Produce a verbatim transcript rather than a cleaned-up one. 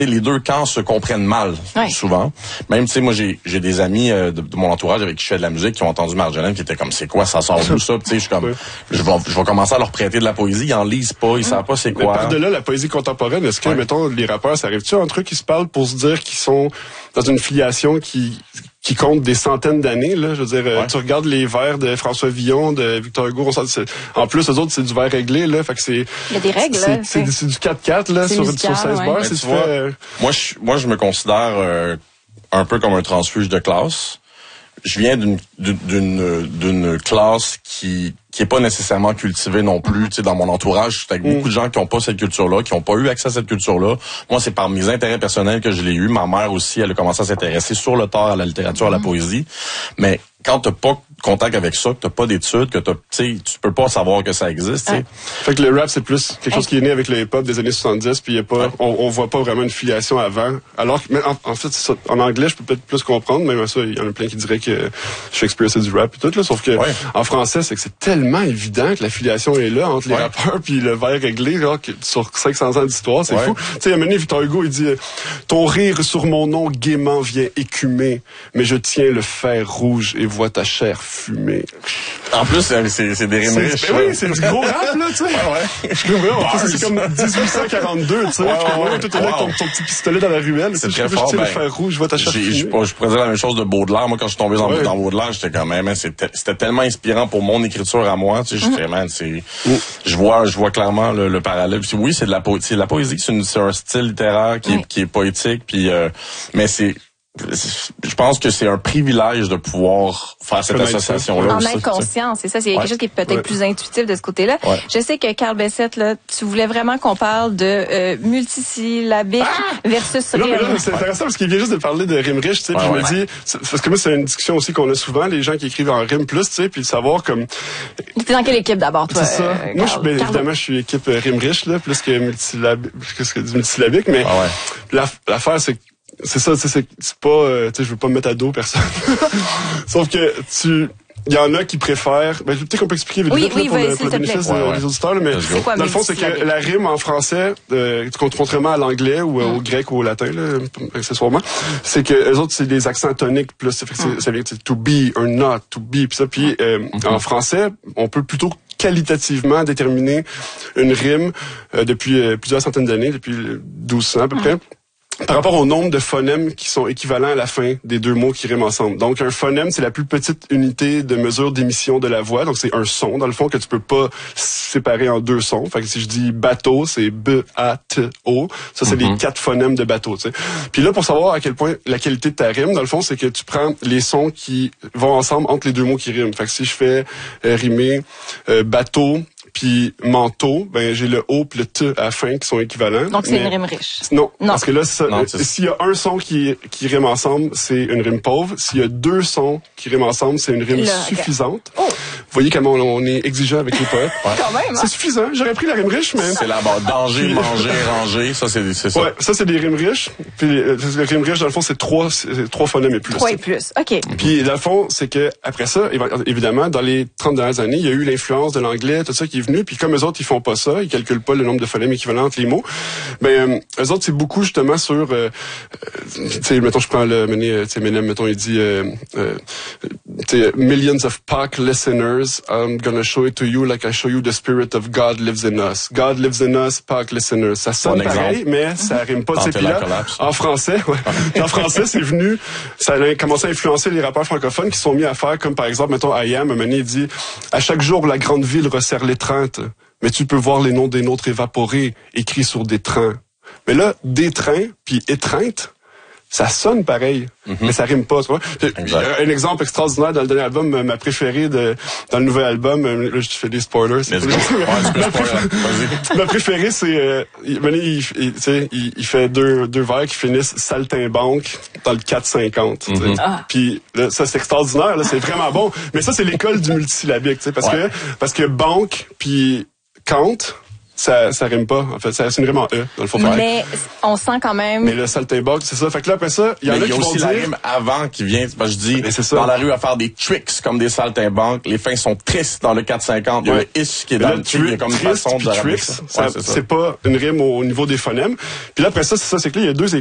les deux camps se comprennent mal, ouais. souvent. Même, tu sais, moi, j'ai j'ai des amis euh, de, de mon entourage avec qui je fais de la musique qui ont entendu Marjolaine, qui étaient comme, c'est quoi, ça sort d'où ça? Tu sais, je suis comme, ouais. je vais je vais commencer à leur prêter de la poésie, ils en lisent pas, ils mmh. savent pas c'est quoi. Mais par-delà la poésie contemporaine, est-ce que, ouais. mettons, les rappeurs, ça arrive-tu un truc qui se parlent pour se dire qu'ils sont dans une filiation qui qui compte des centaines d'années, là, je veux dire, ouais. tu regardes les vers de François Villon, de Victor Hugo, on sent, en plus, eux autres, c'est du vers réglé, là, fait que c'est... Il y a des règles, c'est, là. C'est, c'est, c'est du quatre quatre, là, sur, musical, sur seize ouais. bars, c'est tu vois, fait, euh... moi, je, moi, je me considère euh, un peu comme un transfuge de classe. Je viens d'une, d'une, d'une classe qui, qui est pas nécessairement cultivée non plus, tu sais, dans mon entourage, je suis avec mm. beaucoup de gens qui ont pas cette culture-là, qui ont pas eu accès à cette culture-là. Moi, c'est par mes intérêts personnels que je l'ai eu. Ma mère aussi, elle a commencé à s'intéresser sur le tard à la littérature, à la poésie. Mais quand t'as pas contact avec ça, que t'as pas d'études, que t'as, tu sais, tu peux pas savoir que ça existe, tu sais. Fait que le rap, c'est plus quelque chose qui est né avec le hip-hop des années soixante-dix, puis y a pas, ouais. on, on voit pas vraiment une filiation avant. Alors que, mais en, en fait, ça, en anglais, je peux peut-être plus comprendre, même ça, il y en a plein qui diraient que Shakespeare, c'est du rap et tout, là, sauf que, ouais. en français, c'est que c'est tellement évident que la filiation est là entre les ouais. rappeurs puis le vers réglé, là, que sur cinq cents ans d'histoire, c'est ouais. fou. Tu sais, à un moment donné, Victor Hugo, il dit, ton rire sur mon nom gaiement vient écumer, mais je tiens le fer rouge et vois ta chair fumer. En plus, c'est, c'est, c'est des rimes riches. Ben oui, c'est du gros rap, là, tu sais. Ah ouais. Je trouve, ouais, c'est comme dix-huit cent quarante-deux, tu sais. Ouais, ouais, tout est là avec ton, ton petit pistolet dans la ruelle. C'est très fort. Je tiens ben, le fer rouge, je vois ta chair fumer. Je pourrais dire la même chose de Baudelaire. Moi, quand je suis tombé dans, ouais. dans Baudelaire, j'étais quand même, c'était, c'était tellement inspirant pour mon écriture à moi, tu sais, j'étais, man, c'est, mm. je vois, je vois clairement le, le parallèle. Puis oui, c'est de la poésie, c'est de la poésie, c'est, une, c'est un style littéraire qui, mm. est, qui est poétique, puis, euh, mais c'est, je pense que c'est un privilège de pouvoir faire cette association-là. En inconscience, c'est ça. C'est ouais. quelque chose qui est peut-être ouais. plus intuitif de ce côté-là. Ouais. Je sais que Carl Bessette, là, tu voulais vraiment qu'on parle de euh, multisyllabique ah! versus rime. Là, là, c'est intéressant parce qu'il vient juste de parler de rime riche, tu sais. Ouais, puis ouais. je me dis, parce que moi, c'est une discussion aussi qu'on a souvent, les gens qui écrivent en rime plus, tu sais, puis de savoir comme. T'es dans quelle équipe d'abord, toi? C'est ça. Euh, moi, je, ben, évidemment, je suis équipe rime riche, là, plus que multisyllabique, plus que du multisyllabique, mais ah ouais. la, l'affaire, c'est que c'est ça, c'est, c'est, c'est pas, euh, tu sais, je veux pas me mettre à dos personne. Sauf que tu, il y en a qui préfèrent, ben, peut-être qu'on peut expliquer vite, oui, vite, oui, là, pour, oui, le, pour le bénéfice ouais, des ouais. auditeurs, là, mais quoi, dans le fond, c'est que la rime en français, euh, contrairement à l'anglais ou mm. au grec ou au latin, là, accessoirement, c'est que eux autres, c'est des accents toniques, plus, ça fait que mm. ça veut dire to be or not, to be, pis ça, puis euh, mm-hmm. en français, on peut plutôt qualitativement déterminer une rime euh, depuis euh, plusieurs centaines d'années, depuis douze ans à peu près. Mm. Par rapport au nombre de phonèmes qui sont équivalents à la fin des deux mots qui riment ensemble. Donc, un phonème, c'est la plus petite unité de mesure d'émission de la voix. Donc, c'est un son, dans le fond, que tu peux pas séparer en deux sons. Fait que si je dis bateau, c'est B A T O. Ça, c'est mm-hmm. les quatre phonèmes de bateau, tu sais. Puis là, pour savoir à quel point la qualité de ta rime, dans le fond, c'est que tu prends les sons qui vont ensemble entre les deux mots qui riment. Fait que si je fais euh, rimer euh, bateau, puis manteau, ben j'ai le O puis le T à la fin qui sont équivalents. Donc c'est mais... une rime riche. Non, non. Parce que là, ça, non, s'il y a un son qui qui rime ensemble, c'est une rime pauvre. S'il y a deux sons qui riment ensemble, c'est une rime là, suffisante. Okay. Oh. Vous voyez comment on est exigeant avec les poètes. Ouais. Quand même. Hein? C'est suffisant. J'aurais pris la rime riche, mais c'est là-bas danger, puis... manger, ranger. Ça c'est c'est ça. Ouais, ça c'est des rimes riches. Puis les rimes riches dans le fond c'est trois c'est trois phonèmes et plus. Trois et plus. Ok. Puis dans le fond c'est que après ça, évidemment, dans les trente dernières années, il y a eu l'influence de l'anglais, tout ça qui est venu. Puis comme eux autres ils font pas ça, ils calculent pas le nombre de phonèmes équivalents entre les mots. Ben euh, eux autres c'est beaucoup justement sur, euh, tu sais, mettons je prends le, tu sais, Eminem, mettons il dit, euh, euh, tu sais, millions of Pac listeners, I'm gonna show it to you like I show you the spirit of God lives in us. God lives in us, Pac listeners. Ça sonne bon pareil, mais ça rime pas. Puis là, en français, ouais. En français c'est venu, ça a commencé à influencer les rappeurs francophones qui sont mis à faire comme par exemple, mettons I Am, un moment il dit, à chaque jour la grande ville resserre l'étreinte. Mais tu peux voir les noms des nôtres évaporés, écrits sur des trains. Mais là, des trains, puis étreinte, ça sonne pareil, mm-hmm. mais ça rime pas, tu vois. Exact. Un exemple extraordinaire dans le dernier album, ma préférée de, dans le nouvel album, là, je fais des spoilers. C'est ouais, ma, préférée, ma préférée, c'est, euh, il, il, il, il, il fait deux, deux vers qui finissent saltimbanque dans le quatre cinquante. Mm-hmm. Ah. Puis là, ça, c'est extraordinaire, là, c'est vraiment bon. Mais ça, c'est l'école du multisyllabique, tu sais, parce ouais. que, parce que banque, puis Kant, ça, ça rime pas. En fait, ça, c'est une rime en E, dans le fond. Mais on sent quand même... Mais le saltimbanque, c'est ça. Fait que là, après ça, il y en a qui vont dire... il y a aussi la rime avant qui vient. Je dis, c'est dans la rue, à faire des tricks comme des saltimbanques. Les fins sont tristes dans le quatre cinquante. Il y a ouais. le ish qui est dans le truc. Il y a comme une façon de ramener ça. ça ouais, c'est, c'est pas une rime au, au niveau des phonèmes. Puis là, après ça, c'est ça. C'est que là, il y a deux